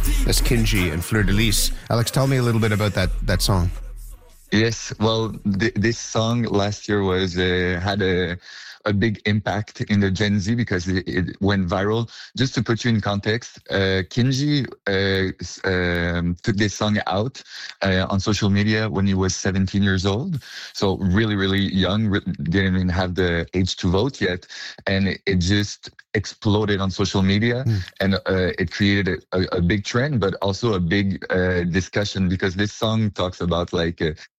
That's Kinji and Fleur de Lis. Alex, tell me a little bit about that song. Yes, well, this song last year was had a big impact in the Gen Z because it went viral. Just to put you in context, Kinji took this song out on social media when he was 17 years old. So really, really young, didn't even have the age to vote yet. And it just exploded on social media and it created a big trend, but also a big discussion because this song talks about like,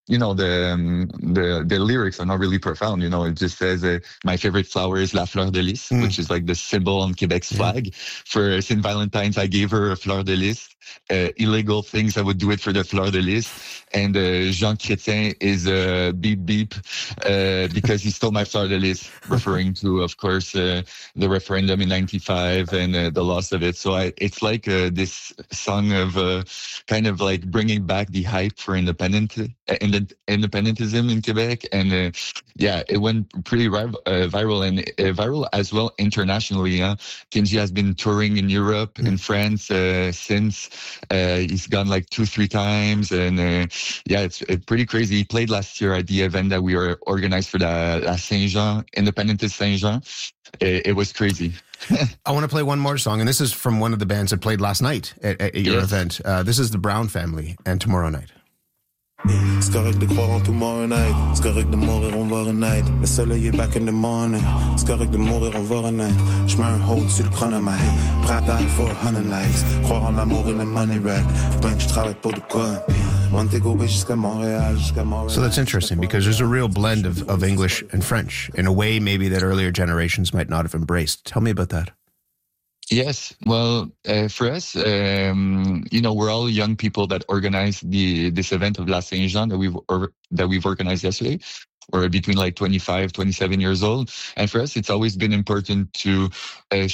the lyrics are not really profound. It just says my favorite flower is la fleur de lis, which is like the symbol on Quebec's flag. For St. Valentine's, I gave her a fleur de lis. Illegal things, I would do it for the fleur de lis. And Jean Chrétien is beep beep because he stole my fleur de lis, referring to, of course, the referendum in '95 and the loss of it. So it's like this song of kind of like bringing back the hype for independentism in Quebec. And it went pretty viral and viral as well internationally. Kinji has been touring in Europe, in France since. He's gone like 2-3 times. And it's pretty crazy. He played last year at the event that we were organized for the Saint-Jean, Independentist Saint-Jean. It was crazy. I want to play one more song, and this is from one of the bands that played last night at your event. This is the Brown Family and Tomorrow Night. C'est correct de croire en tomorrow night. C'est correct de mourir, on va renaître. Le soleil est back in the morning. C'est correct de mourir, on va renaître. Je mets un hold sur le chronomètre. Prêt à die for 100 likes. Croire en l'amour et le money rack. Ben que je travaille pour de quoi. So that's interesting because there's a real blend of English and French in a way maybe that earlier generations might not have embraced. Tell me about that. Yes. Well, for us, we're all young people that organized this event of La Saint-Jean that we've organized yesterday. We're between like 25, 27 years old. And for us, it's always been important to